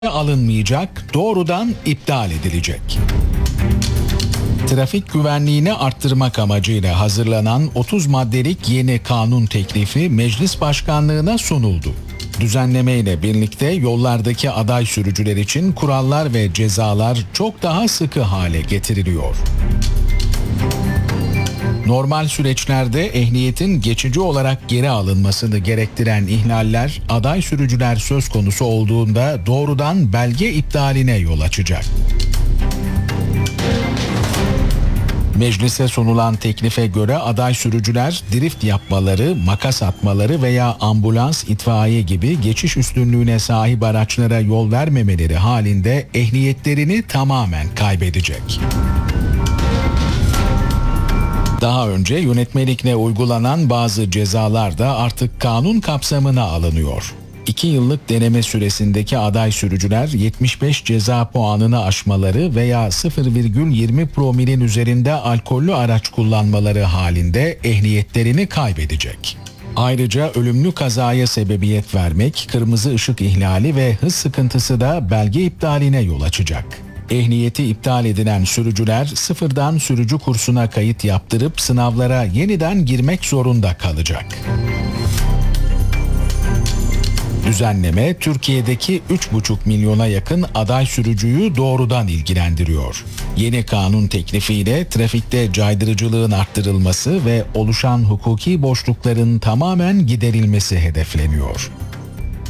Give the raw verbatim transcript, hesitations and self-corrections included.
alınmayacak, doğrudan iptal edilecek. Trafik güvenliğini arttırmak amacıyla hazırlanan otuz maddelik yeni kanun teklifi Meclis Başkanlığı'na sunuldu. Düzenleme ile birlikte yollardaki aday sürücüler için kurallar ve cezalar çok daha sıkı hale getiriliyor. Normal süreçlerde ehliyetin geçici olarak geri alınmasını gerektiren ihlaller, aday sürücüler söz konusu olduğunda doğrudan belge iptaline yol açacak. Meclise sunulan teklife göre aday sürücüler drift yapmaları, makas atmaları veya ambulans, itfaiye gibi geçiş üstünlüğüne sahip araçlara yol vermemeleri halinde ehliyetlerini tamamen kaybedecek. Daha önce yönetmelikle uygulanan bazı cezalar da artık kanun kapsamına alınıyor. iki yıllık deneme süresindeki aday sürücüler yetmiş beş ceza puanını aşmaları veya sıfır virgül yirmi promilin üzerinde alkollü araç kullanmaları halinde ehliyetlerini kaybedecek. Ayrıca ölümlü kazaya sebebiyet vermek, kırmızı ışık ihlali ve hız sıkıntısı da belge iptaline yol açacak. Ehliyeti iptal edilen sürücüler sıfırdan sürücü kursuna kayıt yaptırıp sınavlara yeniden girmek zorunda kalacak. Düzenleme Türkiye'deki üç buçuk milyona yakın aday sürücüyü doğrudan ilgilendiriyor. Yeni kanun teklifiyle trafikte caydırıcılığın arttırılması ve oluşan hukuki boşlukların tamamen giderilmesi hedefleniyor.